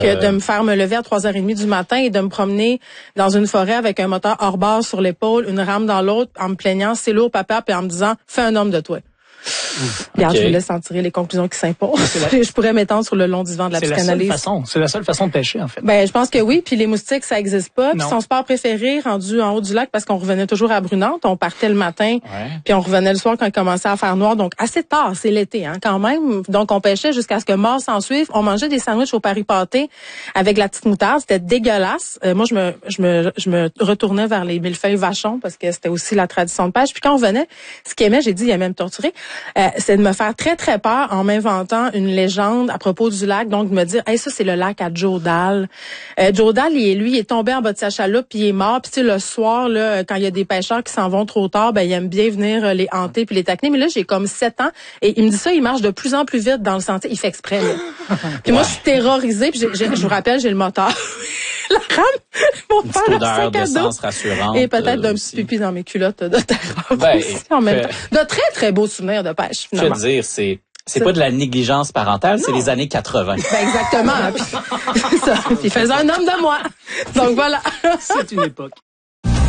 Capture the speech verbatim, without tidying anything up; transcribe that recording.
que euh... de me faire me lever à trois heures trente du matin et de me promener dans une forêt avec un moteur hors bord sur l'épaule, une rame dans l'autre, en me plaignant, c'est lourd, papa, puis en me disant, fais un homme de toi. Regarde, okay. Je vous laisse en tirer les conclusions qui s'imposent. La... Je pourrais m'étendre sur le long divan de la c'est psychanalyse. La seule façon. C'est la seule façon de pêcher, en fait. Ben, je pense que oui. Puis les moustiques, ça existe pas. Puis son sport préféré, rendu en haut du lac, parce qu'on revenait toujours à Brunante. On partait le matin, ouais. Puis on revenait le soir quand il commençait à faire noir. Donc, assez tard, c'est l'été, hein, quand même. Donc, on pêchait jusqu'à ce que mort s'en suive. On mangeait des sandwichs au Paris pâté avec la petite moutarde. C'était dégueulasse. Euh, moi, je me, je me, je me retournais vers les millefeuilles vachons parce que c'était aussi la tradition de pêche. Puis quand on venait, ce qu'il aimait, j'ai dit, il aimait me torturer, euh, c'est de me faire très, très peur en m'inventant une légende à propos du lac. Donc, de me dire, hey, ça, c'est le lac à Joe Dahl. Euh, Joe Dahl, il, lui, il est tombé en bas de sa chaloupe puis il est mort. Puis, tu sais, le soir, là, quand il y a des pêcheurs qui s'en vont trop tard, ben, il aime bien venir euh, les hanter puis les taquiner. Mais là, j'ai comme sept ans et il me dit ça, il marche de plus en plus vite dans le sentier. Il fait exprès, là. Puis ouais. Moi, je suis terrorisée. Puis, j'ai, j'ai, je vous rappelle, j'ai le moteur. La rame, mon père, le sac à dos. Rassurante, et peut-être d'un petit pipi dans mes culottes de terreur ben, aussi, en même temps. De très, très beaux souvenirs de pêche, finalement. Je veux dire, c'est... C'est pas de la négligence parentale, non. C'est les années quatre-vingts. Ben exactement. Puis, c'est ça. Puis il faisait un homme de moi. Donc voilà. C'est une époque.